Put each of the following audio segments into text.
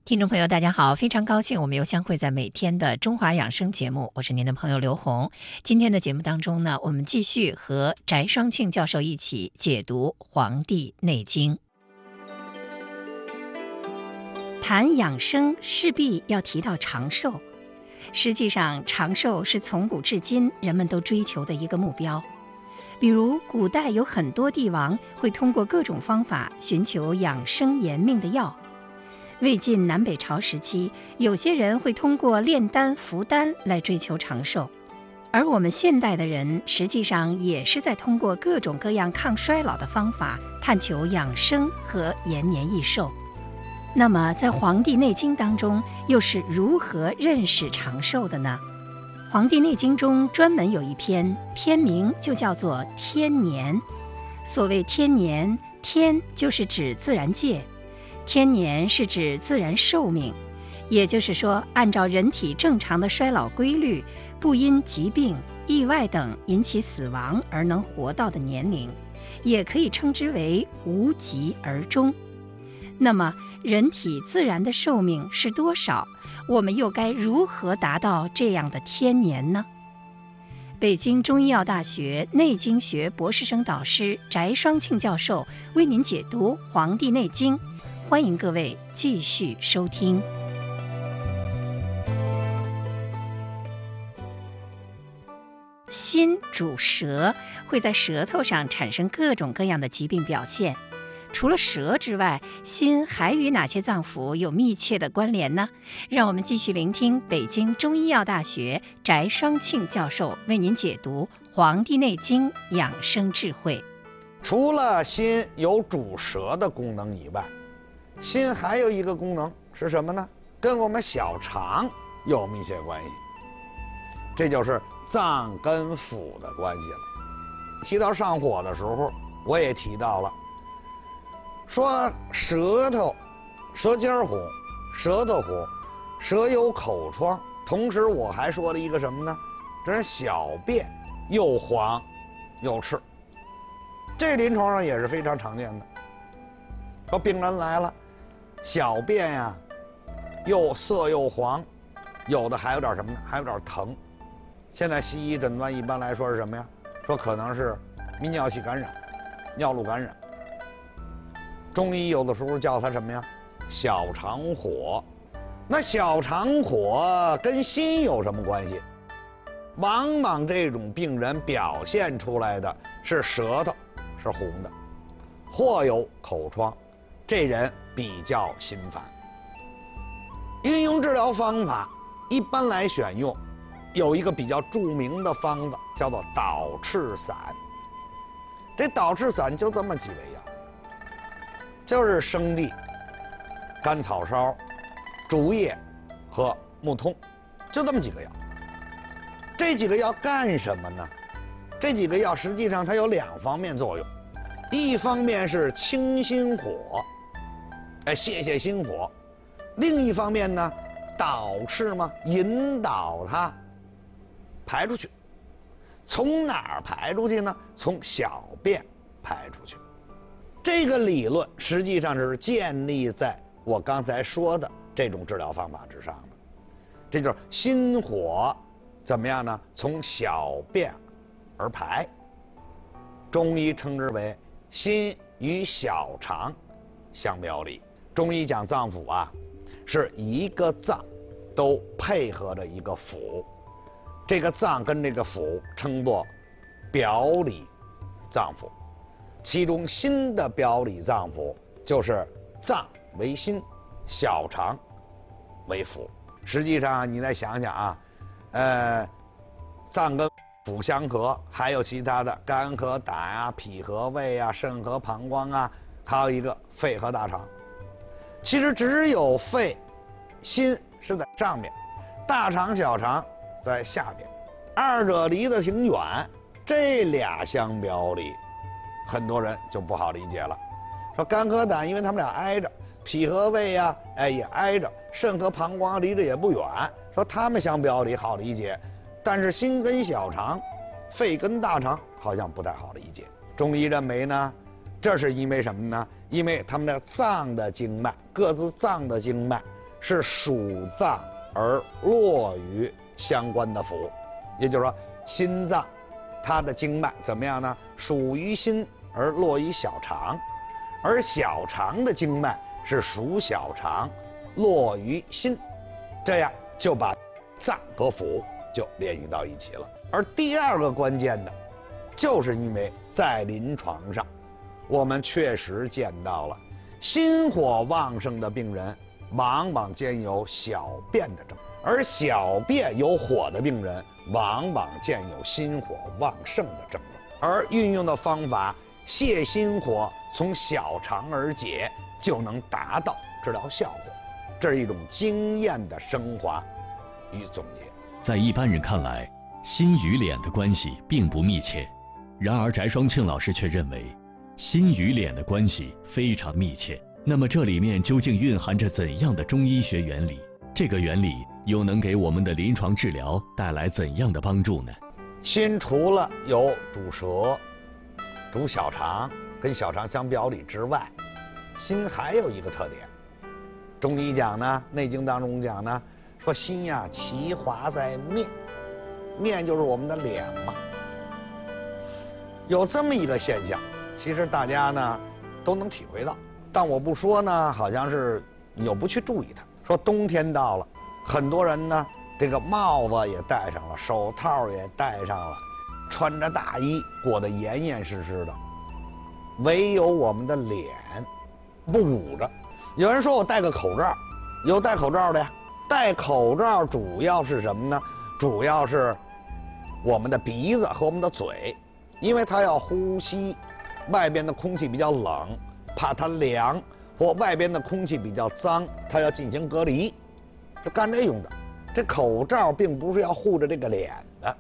听众朋友，大家好，非常高兴我们又相会在每天的中华养生节目，我是您的朋友刘红。今天的节目当中呢，我们继续和翟双庆教授一起解读《黄帝内经》。谈养生势必要提到长寿，实际上长寿是从古至今人们都追求的一个目标。比如古代有很多帝王会通过各种方法寻求养生延命的药。魏晋南北朝时期，有些人会通过炼丹服丹来追求长寿，而我们现代的人实际上也是在通过各种各样抗衰老的方法，探求养生和延年益寿。那么在《黄帝内经》当中，又是如何认识长寿的呢？《黄帝内经》中专门有一篇，篇名就叫做天年。所谓天年，天就是指自然界，天年是指自然寿命，也就是说，按照人体正常的衰老规律，不因疾病、意外等引起死亡而能活到的年龄，也可以称之为无疾而终。那么，人体自然的寿命是多少？我们又该如何达到这样的天年呢？北京中医药大学内经学博士生导师翟双庆教授为您解读《黄帝内经》，欢迎各位继续收听。心主舌，会在舌头上产生各种各样的疾病表现。除了舌之外，心还与哪些脏腑有密切的关联呢？让我们继续聆听北京中医药大学翟双庆教授为您解读《黄帝内经》养生智慧。 除了心有主舌的功能以外，心还有一个功能是什么呢？跟我们小肠有密切关系，这就是脏跟腑的关系了。提到上火的时候，我也提到了，说舌头、舌尖红、舌头红，舌有口疮。同时我还说了一个什么呢？这是小便又黄又赤，这临床上也是非常常见的。说病人来了，小便呀又涩又黄，有的还有点什么呢？还有点疼。现在西医诊断一般来说是什么呀？说可能是泌尿系感染、尿路感染。中医有的时候叫它什么呀？小肠火。那小肠火跟心有什么关系？往往这种病人表现出来的是舌头是红的，或有口疮，这人比较心烦。运用治疗方法一般来选用有一个比较著名的方子，叫做导赤散。这导赤散就这么几味药，就是生地、甘草烧、竹叶和木通，就这么几个药。这几个药干什么呢？这几个药实际上它有两方面作用，一方面是清心火，泄心火；另一方面呢，导赤嘛，引导它排出去。从哪儿排出去呢？从小便排出去。这个理论实际上是建立在我刚才说的这种治疗方法之上的。这就是心火怎么样呢？从小便而排。中医称之为心与小肠相表里。中医讲脏腑啊，是一个脏都配合着一个腑，这个脏跟这个腑称作表里脏腑。其中心的表里脏腑就是脏为心，小肠为腑。实际上你再想想啊，脏跟腑相合，还有其他的肝和胆啊、脾和胃啊、肾和膀胱啊，还有一个肺和大肠。其实只有肺、心是在上面，大肠、小肠在下边，二者离得挺远，这俩相表里，很多人就不好理解了。说肝和胆，因为他们俩挨着，脾和胃呀，也挨着，肾和膀胱离着也不远，说他们相表里好理解，但是心跟小肠、肺跟大肠好像不太好理解。中医认为呢，这是因为什么呢？因为他们的脏的经脉，各自脏的经脉是属脏而络于相关的腑，也就是说，心脏它的经脉怎么样呢？属于心而络于小肠，而小肠的经脉是属小肠，络于心，这样就把脏和腑就联系到一起了。而第二个关键的，就是因为在临床上，我们确实见到了心火旺盛的病人，往往兼有小便的症，而小便有火的病人，往往兼有心火旺盛的症状。而运用的方法泻心火，从小肠而解，就能达到治疗效果。这是一种经验的升华与总结。 在一般人看来，心与脸的关系并不密切，然而翟双庆老师却认为，心与脸的关系非常密切。那么这里面究竟蕴含着怎样的中医学原理？这个原理又能给我们的临床治疗带来怎样的帮助呢？ 心除了有主舌、主小肠，跟小肠相表里之外，心还有一个特点。中医讲呢，《内经》当中讲呢，说心呀，其华在面，面就是我们的脸嘛。有这么一个现象，其实大家呢都能体会到，但我不说呢，好像是有不去注意它。说冬天到了，很多人呢，这个帽子也戴上了，手套也戴上了，穿着大衣，裹得严严实实的，唯有我们的脸不捂着。有人说我戴个口罩，有戴口罩的呀。戴口罩主要是什么呢？主要是我们的鼻子和我们的嘴，因为它要呼吸，外边的空气比较冷，怕它凉，或外边的空气比较脏，它要进行隔离，就干这用的。这口罩并不是要护着这个脸的。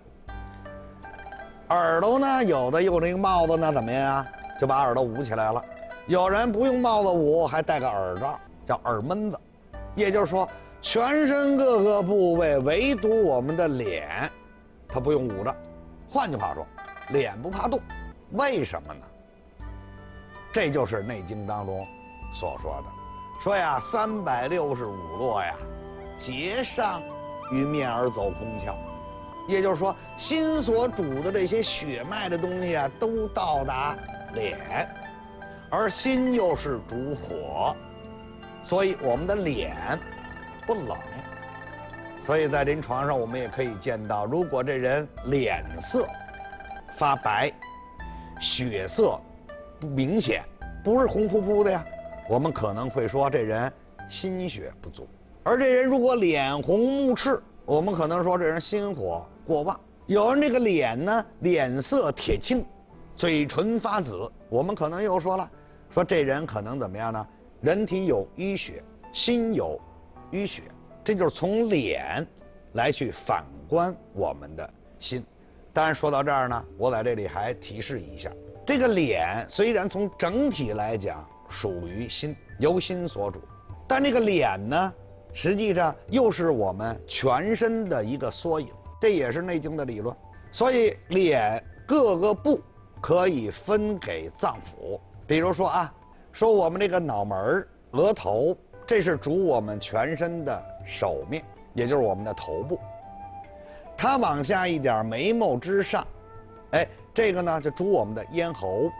耳朵呢，有的用这个帽子呢，怎么样啊？就把耳朵捂起来了。有人不用帽子捂，还戴个耳罩，叫耳闷子。也就是说，全身各个部位，唯独我们的脸，它不用捂着。换句话说，脸不怕冻，为什么呢？这就是《内经》当中所说的，说呀，365络呀，结上于面而走空窍。也就是说，心所主的这些血脉的东西啊，都到达脸，而心又是主火，所以我们的脸不冷。所以在临床上，我们也可以见到，如果这人脸色发白，血色不明显，不是红扑扑的呀，我们可能会说这人心血不足。而这人如果脸红目赤，我们可能说这人心火过旺。有人这个脸呢，脸色铁青，嘴唇发紫，我们可能又说了，说这人可能怎么样呢？人体有淤血，心有淤血，这就是从脸来去反观我们的心。当然说到这儿呢，我在这里还提示一下，这个脸虽然从整体来讲属于心，由心所主，但这个脸呢，实际上又是我们全身的一个缩影，这也是《内经》的理论。所以脸各个部可以分给脏腑，比如说啊，说我们这个脑门、额头，这是主我们全身的首面，也就是我们的头部。它往下一点，眉毛之上，哎，这个呢就主我们的咽喉。